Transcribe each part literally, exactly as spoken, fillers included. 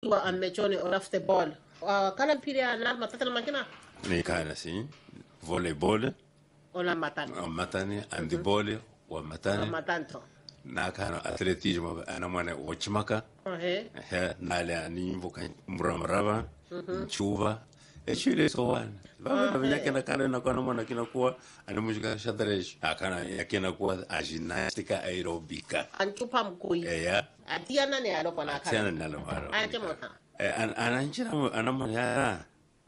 wa amechoni olafte ball uh, kana pira na matata na makina ni kana si volleyball ona matani matani and the ball wa matani matanto na kana atletismo ana mwana ochimaka ehe he na le ni mvuka mramraba chuva echile sowan baba na kana kana na kana mwana kinakuwa ana muzika shadresh akana yakina kuwa gymnastica aerobika anchupa mkoi eh atiana ne alo kana kana atiana ne alo anchemota eh ananchira ana mwana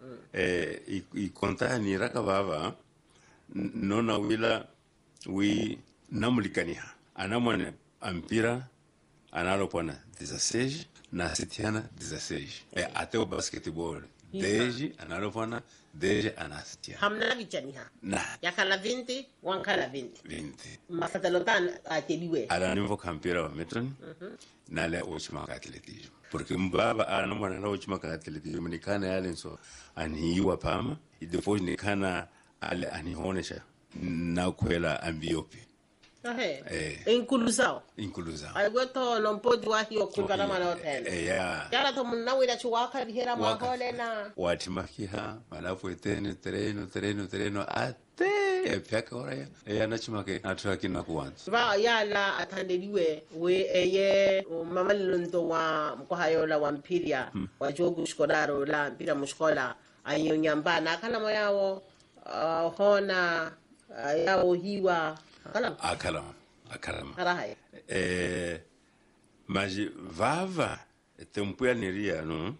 eh i konta ni raka baba nona wila wi namulikania ana mwana ampira analo pona dezasseis na setiana dezasseis e até o basquetebol desde analo pona desde anastiana hamna vichaniha na yakala vinte wankala vinte vinte masatalotan ateliwe ala nivo campira wa metron na le ochima ka atletismo porque mbaba ana mwana na ochima ka atletismo ni kana yale so aniwa pama e depois ni kana ale anihonesha na kwela ambiopi ehe eh inclusao inclusao ay goto non podi wa hiyo kungana mana hotel eh ya yala to munna wira chuwaka bihera mahole na watimakiha malafu etene tereno tereno tereno ate epyaka ora ya ya nachimake atwaki na kuanza ba yala atandeliwe we eye mama lilondo wa mkohayola wa mpiria wa jogu shkodaro la mpira mushkola ayo nyambana kana moyawo uh, hona uh, yawo hiwa akala akala akala arahay eh maji vava tempuya niria no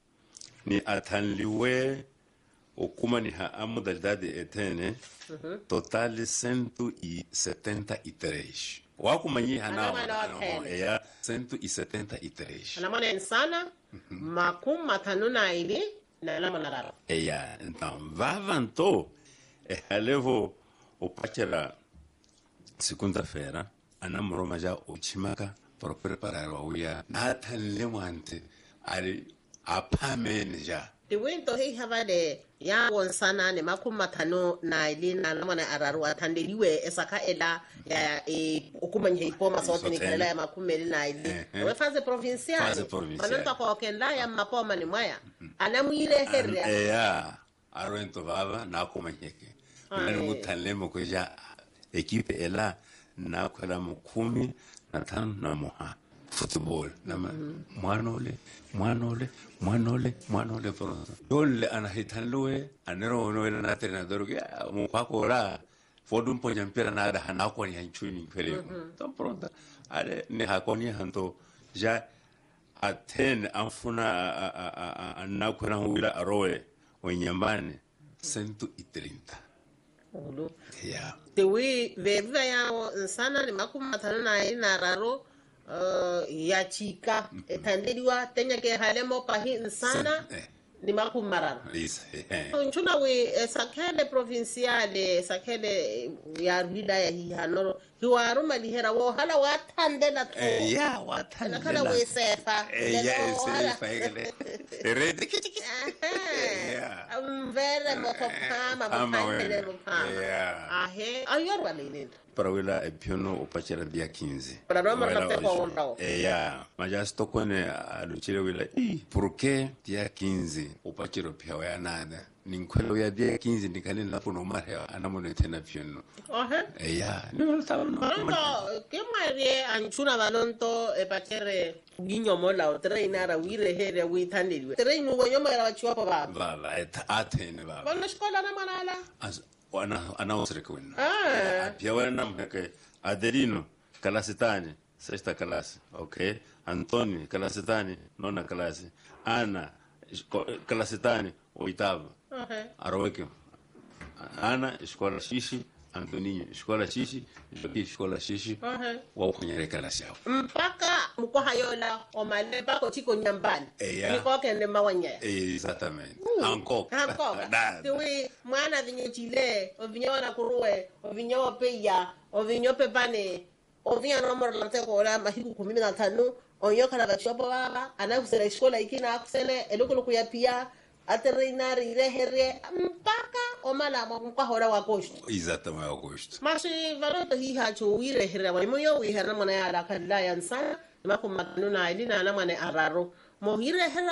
ni atanliwe okuma ni ha amodalidade etene total ciento setenta y tres wakumanyi hana ya ciento setenta y tres ana mana insana makum matanuna ile na la manararo eya então vavanto e halevo o pachera segunda-feira anamroma já ochimaka para preparar o dia atanle mwante ali apamene já the winto he have de ya wonsana ne makum matano na ile na la mana araru atandeliwe esaka ela ya e okumanye ipoma sote ni kala ya makumeli na ile we faze provincial faze provincial manonta ko kenda ya mapoma ni mwaya anamwile herre ya arwento baba na kumanyeke nani mutalemo ko ja equipe ela na kwela mukumi na tano na moha football na mwanole mwanole mwanole mwanole por dole ana hitanloe anero no ela na treinador que mo kwako ra fodum po jampira na da hana ko ni hanchuni kwele tan pronta ale ne hakoni hanto ja aten anfuna na kwela wila aroe onyambane ciento treinta olo ya tewe veva ya insana ni makum matano na ina raro uh, ya chika etandeliwa tenya ke halemo pahi insana ni makum mararo lisa nchuna we sakele provinciale sakele ya rida ya hi hanoro hiwaruma lihera wo hala watande na to ya watande kala we sefa ya sefa ile rede ya umvere moto kama mfanye mfano ya ahe ayor walini para wela epiono opachera dia quinze para roma na te ko ondao ya majasto kone aluchile wela por qué dia quinze opachero pia ya nada ninkwelo ya dia quinze ndikani lapo no mare anamone tena piono ahe ya no estaba no ke mare anchuna balonto e pachere ginyo mola o trainara wire here wi tandeliwe train ngo nyoma ra chiwa baba baba eta atene baba bana shkola na manala ana ana usrekwena ah pia wana namke Adelino Kalasitani sexta classe okay Antoni Kalasitani nona classe Ana Kalasitani oitava okay aroweke Ana escola xixi Antoninho escola xixi Joki escola xixi okay wa kunyere classe yao mpaka mko hayola o male bako chiko nyambani niko kende mawanya exatamente anko anko tiwi mwana vinyo chile o vinyo na kuruwe o vinyo peya o vinyo pepane o vinyo nomor lante ko la mahiku kumi na tano o yoka na bachopo baba ana kusela escola ikina kusele eloko kuya pia aterreinar irehere mpaka o mala mko hora wa gosto exatamente wa gosto mas varoto hi ha chu irehere wa moyo wi herna mona ya la kala yansa ma ko makanuna ilina na mane araro mo irehere